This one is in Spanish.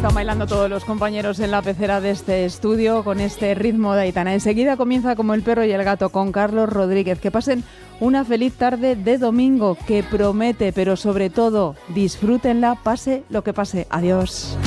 Están bailando todos los compañeros en la pecera de este estudio con este ritmo de Aitana. Enseguida comienza Como el perro y el gato con Carlos Rodríguez. Que pasen una feliz tarde de domingo que promete, pero sobre todo disfrútenla, pase lo que pase. Adiós.